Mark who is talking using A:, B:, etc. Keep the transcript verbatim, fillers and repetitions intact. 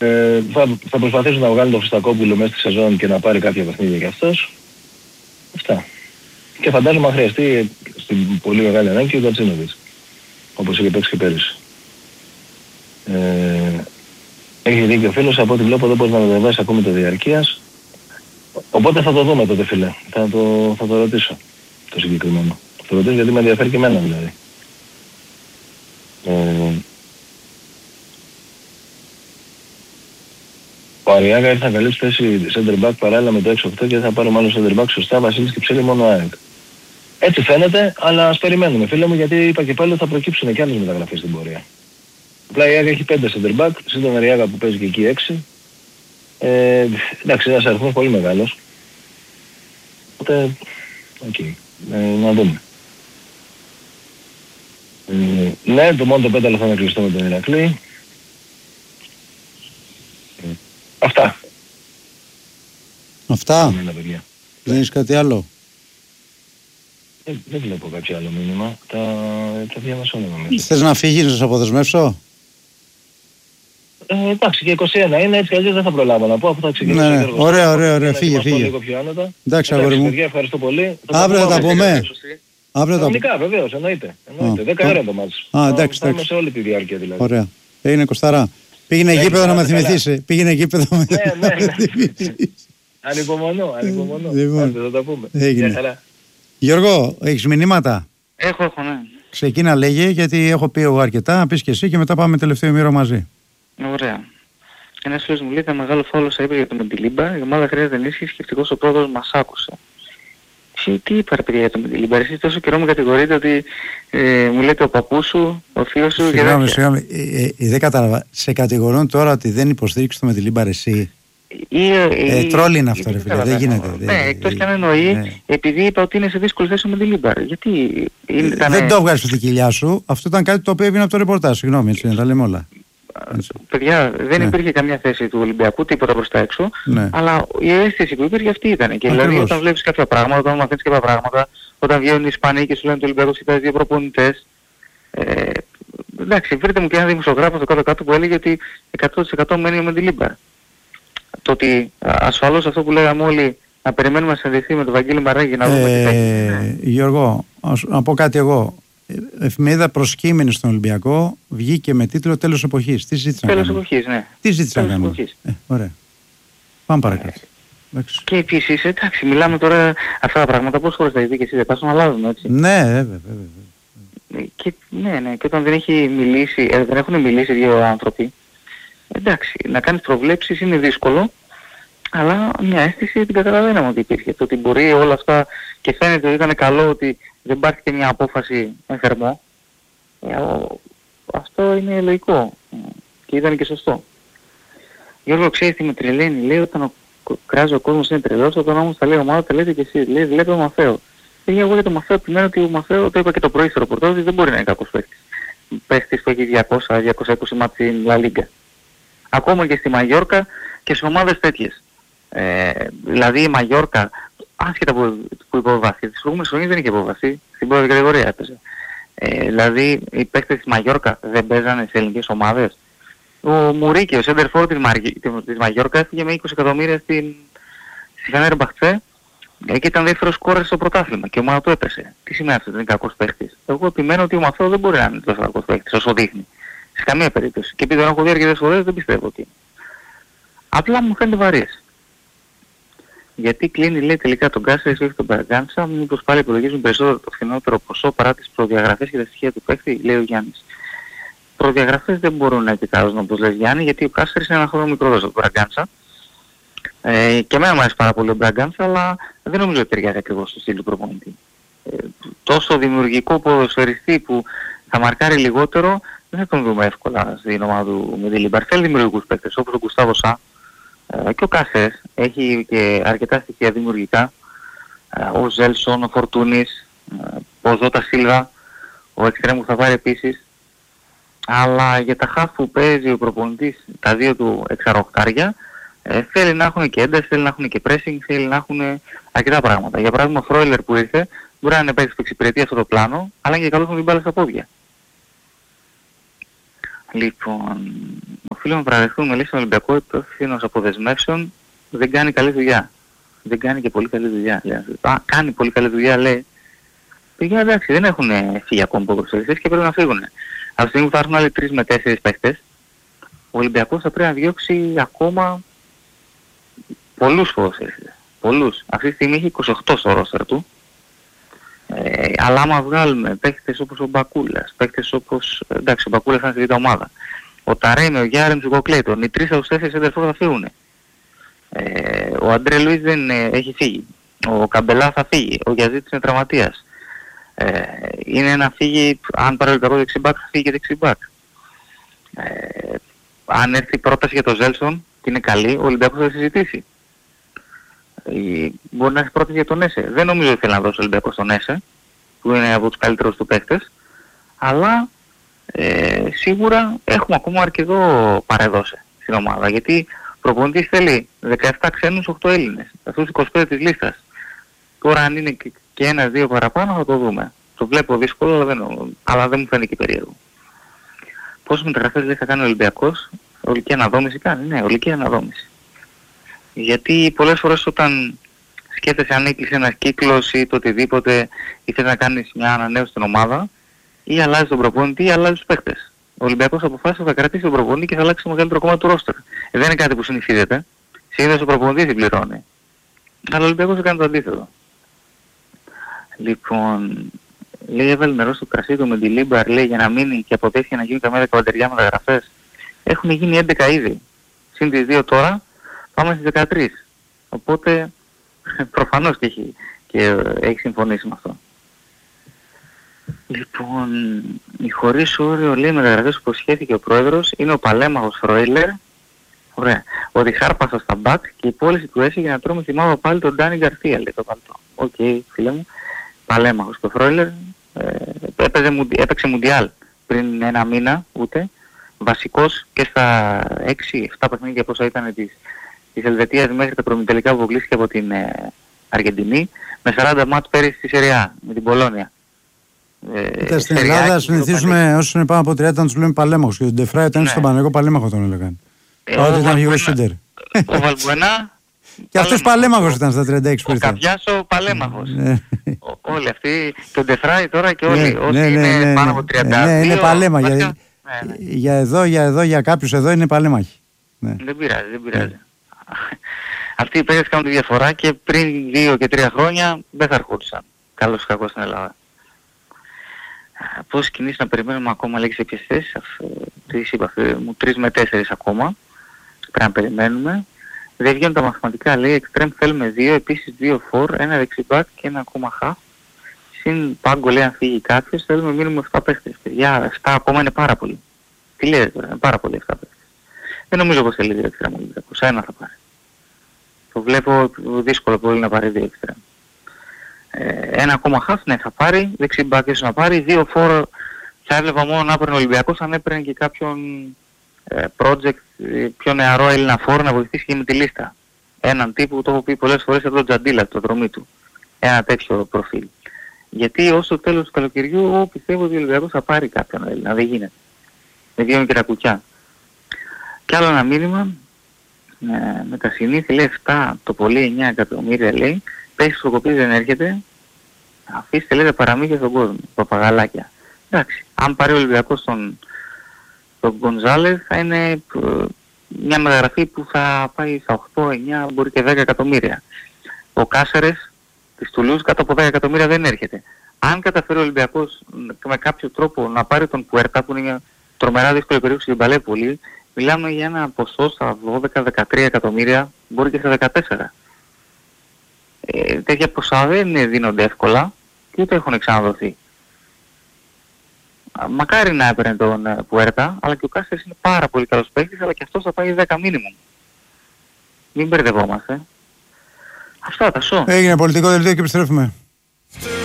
A: Ε, θα, θα προσπαθήσουν να βγάλουν τον Χριστακόπουλο μέσα στη σεζόν και να πάρει κάποια παιχνίδια κι αυτός. Αυτά. Και φαντάζομαι αν χρειαστεί στην πολύ μεγάλη ανάγκη και ο Γκατσίνοβιτς. Όπως είχε παίξει και πέρυσι. Ε, έχει δίκιο ο φίλος, από ό,τι βλέπω δεν μπορεί να μεταβάσει ακόμη το διαρκείας. Οπότε θα το δούμε τότε φίλε. Θα το, θα το ρωτήσω το συγκεκριμένο. Θα το ρωτήσω γιατί με ενδιαφέρει και εμένα δηλαδή. Ε, ο Αριάγα ήρθε να καλύψει θέση center back παράλληλα με το έξι οκτώ και θα πάρουμε άλλο center back σωστά. Βασίλης και Ψέλη μόνο ΑΕΚ. Έτσι φαίνεται, αλλά ας περιμένουμε φίλε μου, γιατί είπα και πάλι θα προκύψουν και άλλες μεταγραφές στην πορεία. Απλά η ΑΕΚ έχει πέντε center back, σύν τον Αριάγα που παίζει και εκεί έξι. Ε, εντάξει, ένας αριθμός πολύ μεγάλος. Οπότε, οκ, okay, ε, να δούμε. Ε, ναι, το μόνο το πέταλο θα είναι κλειστό με τον Ηρακλή. Ε, αυτά.
B: Αυτά.
A: Αμένα,
B: δεν έχεις κάτι άλλο?
A: Ε, δεν βλέπω κάποιο άλλο μήνυμα. Τα, τα διάβασα όλα μέσα.
B: Θες να φύγεις, να σε αποδεσμεύσω?
A: Ε, εντάξει, και είκοσι ένα είναι, έτσι κι αλλιώς δεν θα προλάβω να πω, αφού θα ξεκινήσω.
B: Ναι, ναι. Ωραία, ωραία, ωραία, φύγε, φύγε.
A: Λίγο πιο άνετα.
B: Εντάξει, αγόρι μου.
A: Παιδιά, ευχαριστώ πολύ.
B: Αύριο θα τα πούμε. Αύριο θα
A: πούμε. Βεβαίως, εννοείται. εννοείται. δέκα ώρα το μάτς.
B: Α, εντάξει,
A: θα είμαι σε όλη τη διάρκεια δηλαδή.
B: Ωραία. Είναι Κωστάρα. Πήγαινε γήπεδο να με θυμηθείς. Πήγαινε γήπεδο να με θυμηθείς.
A: Ανυπομονώ, ανυπομονώ. Θα τα πούμε.
B: Γιώργο, έχεις μηνύματα?
C: Έχω, έχω, ναι.
B: Ξεκίνα λέγε, γιατί έχω πει εγώ αρκετά, να πεις και εσύ και μετά πάμε τελευταίο ημίρο μαζί.
C: Ωραία. Ένας φίλος μου λέει τα μεγάλο φάουλο είπε για τον Μεντιλίμπα, η ομάδα χρειάζεται ενίσχυση και ευτυχώς ο πρόεδρος μας άκουσε. Τι, τι είπα ρε παιδιά για τον Μεντιλίμπα, εσείς τόσο καιρό με κατηγορείτε ότι ε, μου λέτε ο παππούς σου, ο θείος σου.
B: Συγγνώμη, συγγνώμη, ε, ε, δεν κατάλαβα. Σε κατηγορούν τώρα ότι δεν υποστήριξε το Μεντιλίμπα εσύ? Ε, τρόλ είναι αυτό ρε φίλε, δεν γίνεται.
C: Ναι, εκτός κι αν εννοεί, επειδή είπα ότι είναι σε δύσκολη θέση με τη Λίμπαρ. Γιατί
B: δεν το βγάζεις από την κοιλιά σου, αυτό ήταν κάτι το οποίο έβγαινε από το ρεπορτάζ, συγγνώμη, έτσι είναι, τα λέμε όλα.
C: Παιδιά, δεν υπήρχε καμιά θέση του Ολυμπιακού, τίποτα προς τα έξω, αλλά η αίσθηση που υπήρχε αυτή ήταν. Και δηλαδή όταν βλέπεις κάποια πράγματα, όταν μαθαίνεις κάποια πράγματα, όταν βγαίνουν οι Ισπανοί και σου λένε ότι ο Ολυμπιακός κοιτάζει δύο προπονητές, εντάξει, βρείτε μου και ένα δημοσιογράφο στο κάτω-κάτω που έλεγε ότι εκατό τοις εκατό μένει με τη Λίμπαρ. Το ότι ασφαλώς αυτό που λέγαμε όλοι, να περιμένουμε να συνδεθεί με τον Βαγγέλη Μαράγη να δούμε τι θα γίνει.
B: Γιώργο, να πω κάτι εγώ. Εφημερίδα προσκύμενη στον Ολυμπιακό βγήκε με τίτλο «Τέλος εποχής». Τι ζήτησαν να
C: Τέλος
B: κάνουμε?
C: εποχής, ναι.
B: Τι ζήτησαν να κάνουμε? Ε, ωραία. Πάμε παρακάτω.
C: Και επίσης, εντάξει, μιλάμε τώρα αυτά τα πράγματα, πώς φορές τα ειδεί και εσύ δεν πας να αλλάζουν, έτσι.
B: Ναι, βέβαια, βέβαια.
C: Και, ναι, ναι, και όταν δεν, έχει μιλήσει, ε, δεν έχουν μιλήσει δύο άνθρωποι, εντάξει, να κάνεις προβλέψεις είναι δύσκολο, αλλά μια αίσθηση την καταλαβαίναμε ότι υπήρχε. Το ότι μπορεί όλα αυτά και φαίνεται ότι ήταν καλό ότι δεν πάρθηκε μια απόφαση εν θερμό, ε, αυτό είναι λογικό και ήταν και σωστό. Γιώργο, ξέρεις τι με τρελαίνει, λέει όταν ο, κράζει ο κόσμος είναι τρελός, όταν όμως τα λέει ομάδα τα λέτε και εσείς, λέει βλέπετε ο Μαθαίο. Και εγώ για το Μαθαίο επιμένω ότι ο Μαθαίο, το είπα και το πρωί στο ρεπορτάζ, δεν μπορεί να είναι κακός παίκτης. Παίκτης που έχει διακόσια με διακόσια είκοσι μάτς στην Λα Λίγκα. Ακόμα και στη Μαγιόρκα και σε ομάδες τέτοιες. Ε, δηλαδή η Μαγιόρκα, άσχετα που, που υποβάθει, τις προηγούμενες χρονιές δεν είχε υποβάθει, στην πρώτη κατηγορία έπαιζε. Ε, δηλαδή οι παίκτες της Μαγιόρκα δεν παίζανε σε ελληνικές ομάδες. Ο Μουρίκη, ο σέντερφορ της, της Μαγιόρκα έφυγε με είκοσι εκατομμύρια στην, στη Φενέρμπαχτσε και ήταν δεύτερος σκόρερ στο πρωτάθλημα και ο ομάδα του έπεσε. Τι σημαίνει αυτό, δεν είναι κακός παίκτης? Εγώ επιμένω ότι ο Μαθαίο δεν μπορεί να είναι τόσο κακός παίκτης όσο δείχνει. Σε καμία περίπτωση. Και επειδή τον έχω δει αρκετές φορές δεν πιστεύω ότι. Απλά μου φαίνεται βαρύς. Γιατί κλείνει λέει τελικά τον Κάσερης και όχι τον Μπραγκάντσα, μήπως πάλι υπολογίζουν περισσότερο το φθηνότερο ποσό παρά τις προδιαγραφές και τα στοιχεία του παίκτη, λέει ο Γιάννης. Προδιαγραφές δεν μπορούν να επικάζουν όπως λες Γιάννη, γιατί ο Κάσερης είναι ένα χρόνο μικρότερος από τον Μπραγκάντσα. Ε, και εμένα μου αρέσει πάρα πολύ ο Μπραγκάντσα, αλλά δεν νομίζω ότι ταιριάζει ακριβώς στο στυλ του προπονητή. Ε, τόσο δημιουργικό ποδοσφαιριστή που θα μαρκάρει λιγότερο, δεν θα τον δούμε εύκολα στην ομάδα του με τη Λίμπαρ. Θέλει δημιουργικούς παίκτες όπως ο Γκουστάβο Σα ε, και ο Κάσες. Έχει και αρκετά στοιχεία δημιουργικά. Ε, ο Ζέλσον, ο Φορτούνης, ε, ο Ζώτα Σίλβα, ο Εξτρέμ που θα πάρει επίσης. Αλλά για τα χαφ που παίζει ο προπονητής, τα δύο του εξαρροχτάρια, ε, θέλει να έχουν και ένταση, θέλει να έχουν και pressing, θέλει να έχουν αρκετά πράγματα. Για παράδειγμα ο Φρόιλερ που ήρθε μπορεί να είναι παίκτης που εξυπηρετεί αυτό το πλάνο, αλλά είναι και καλός με την μπάλα στα πόδια. Λοιπόν, οφείλουμε να παραδεχτούμε, λέει, στον Ολυμπιακό υπεύθυνος αποδεσμεύσεων δεν κάνει καλή δουλειά. Δεν κάνει και πολύ καλή δουλειά. Λέει. Α, κάνει πολύ καλή δουλειά, λέει. Παιδιά, εντάξει, δεν έχουν φύγει ακόμα από προσελιστές και πρέπει να φύγουν. Από τη στιγμή που θα έρθουν άλλοι τρεις με τέσσερις παίχτες, ο Ολυμπιακός θα πρέπει να διώξει ακόμα πολλούς ποδοσφαιριστές. Πολλούς. Αυτή τη στιγμή έχει είκοσι οκτώ στο ρόστερ του. Ε, αλλά άμα βγάλουμε παίχτες όπως ο Μπακούλας, παίχτες όπως... εντάξει, ο Μπακούλας θα είναι στη β' ομάδα. Ο Ταρέμι, ο Γιάρεμς, ο Κοκλέιτον, οι τρεις από τους τέσσερις εντερφόρ θα φύγουν. Ε, ο Αντρέ Λουίς δεν ε, έχει φύγει. Ο Καμπελά θα φύγει. Ο Γιαζίτης είναι τραυματίας. Ε, είναι να φύγει, αν πάρει ο Ολυμπιακός δεξιμπάκ, θα φύγει και δεξιμπάκ. Ε, αν έρθει η πρόταση για τον Ζέλσον και είναι καλή, ο Ολυμπιακός θα συζητήσει. Ε, μπορεί να έχει πρόταση για τον Έσε. Δεν νομίζω ότι θέλει να δώσει ο Ολυμπιακός τον Έσε, που είναι από τους καλύτερους του παίκτες, αλλά ε, σίγουρα έχουμε ακόμα αρκετό παρεδώσει στην ομάδα, γιατί ο προπονητής θέλει δεκαεπτά ξένους, οκτώ Έλληνες, αυτούς είκοσι πέντε της λίστας. Τώρα αν είναι και, και ένα-δύο παραπάνω θα το δούμε. Το βλέπω δύσκολο, αλλά δεν, αλλά δεν μου φαίνεται και περίεργο. Πόσες μεταγραφές λέει θα κάνει ο Ολυμπιακός? Ολική αναδόμηση κάνει? Ναι, ολική αναδόμηση. Γιατί πολλές φορές όταν σκέφτεσαι αν έκλεισε ένας κύκλος ή το οτιδήποτε ή θες να κάνεις μια ανανέωση στην ομάδα, ή αλλάζεις τον προπονητή ή αλλάζεις τους παίκτες. Ο Ολυμπιακός αποφάσισε θα κρατήσει τον προπονητή και θα αλλάξει το μεγαλύτερο κομμάτι του ρόστερ. Ε, δεν είναι κάτι που συνηθίζεται. Συνήθως ο προπονητής την πληρώνει. Αλλά ο Ολυμπιακός έκανε το αντίθετο. Λοιπόν, λέει έβαλε νερό στο κρασί του με τη Λίμπαρ, λέει, για να μείνει και αποτέθηκε να γίνουν καμιά δεκαπεντεριά μεταγραφές. Έχουν γίνει έντεκα ήδη. Συν τις δύο τώρα, πάμε στις δεκατρείς. Οπότε, προφανώς και έχει, και έχει συμφωνήσει με αυτό. Λοιπόν, η χωρίς όριο, λέει, μεταγραφές που υποσχέθηκε ο πρόεδρος είναι ο παλέμαχος Φρόιλερ. Ωραία. Ο Διχάρπασος στα μπακ και η πώληση του Έση για να τρώμε θυμάμαι πάλι τον Ντάνι Γκαρθία, λέει το παλτό. Οκ, okay, φίλε μου. Παλέμαχος και ο Φρόιλερ ε, έπαιζε, έπαιξε Μουντιάλ πριν ένα μήνα ούτε. Βασικός και στα έξι εφτά παιχνίδια πόσα ήταν της, της Ελβετίας μέχρι τα προμητελικά που αποκλείστηκε από την ε, Αργεντινή, με σαράντα μάτς πέρυσι στη Σεριά με την Πολώνια.
B: Ε, στην Ελλάδα συνηθίζουμε όσους είναι πάνω από τριάντα να τους λέμε παλέμαχος και τον Ντεφράι ήταν ναι. στον Παναγικό παλέμαχο τον έλεγαν.
C: Ε,
B: Όταν ήταν γύρω σέντερ.
C: Ο Βαλμπουενά
B: και αυτός παλέμαχος ήταν στα τριάντα έξι που
C: ήρθε. Ο Καβιάσο παλέμαχος. Όλοι αυτοί, τον Ντεφράι τώρα και όλοι όσοι είναι πάνω από τριάντα.
B: Ναι, είναι παλέμα. Για εδώ, για εδώ, για κάποιους εδώ είναι παλέμαχοι.
C: Δεν πειράζει, δεν πειράζει. Αυτοί οι παίκτες κάνουν τη διαφορά και πριν δύο και τρία χρόνια δεν θα αρχόντουσαν. Καλώς ή κακώς στην Ελλάδα. Πόσες κινήσεις να περιμένουμε ακόμα, λέει, σε ποιες θέσεις? Τις είπα, μου τρεις με τέσσερις ακόμα. Πρέπει να περιμένουμε. Δεν βγαίνουν τα μαθηματικά, λέει, εξτρέμ θέλουμε δύο, επίσης δύο φορ, ένα δεξιμπάκ και ένα ακόμα χαφ. Συν πάγκο, λέει, αν φύγει κάποιος, θέλουμε μήνυμα εφτά παίχτες. Παιδιά, εφτά ακόμα είναι πάρα πολύ. Τι λέτε τώρα, είναι πάρα πολύ εφτά παίχτες. Δεν νομίζω πως θέλει δύο εξτρέμ, ένα θα πάρει. Το βλέπω δύσκολο πολύ να πάρει δύο εξτρέμ. Ένα ακόμα χαφ, ναι, θα πάρει, δεξιμπάκ ίσως να πάρει, δύο φορ θα έβλεπα μόνο να έπαιρνε ο Ολυμπιακός αν έπαιρνε και κάποιον project πιο νεαρό Έλληνα φόρ να βοηθήσει και με τη λίστα. Έναν τύπο που το έχω πει πολλές φορές από τον Τζαντίλα, το δρομή του. Ένα τέτοιο προφίλ. Γιατί ως το τέλος του καλοκαιριού εγώ πιστεύω ότι ο Ολυμπιακός θα πάρει κάποιον Έλληνα, δεν γίνεται. Δεν βγαίνουν και τα κουκιά. Κι άλλο ένα μήνυμα, ε, με τα συνήθεια λέει εφτά, το πολύ εννιά εκατομμύρια λέει, παίχτης προκοπής δεν έρχεται, αφήστε λέει τα παραμύθια στον κόσμο, παπαγαλάκια. Εντάξει, αν πάρει ο Ολυμπιακός τον Το Γκονζάλες θα είναι μια μεταγραφή που θα πάει στα οκτώ, εννιά, μπορεί και δέκα εκατομμύρια. Ο Κάσερες της Τουλούζ κάτω από δέκα εκατομμύρια δεν έρχεται. Αν καταφέρει ο Ολυμπιακός με κάποιο τρόπο να πάρει τον Πουέρτα, που είναι μια τρομερά δύσκολη περίπτωση και παλεύει πολύ, μιλάμε για ένα ποσό στα δώδεκα με δεκατρία εκατομμύρια, μπορεί και στα δεκατέσσερα. Ε, τέτοια ποσά δεν δίνονται εύκολα και ούτε έχουν ξαναδοθεί. Μακάρι να έπαιρνε τον Πουέρτα, αλλά και ο Κάστερς είναι πάρα πολύ καλός παίκτης, αλλά και αυτός θα πάει δέκα μίνιμουμ. Μην μπερδευόμαστε. Αυτά τα σω.
B: Έγινε πολιτικό δελτίο και επιστρέφουμε.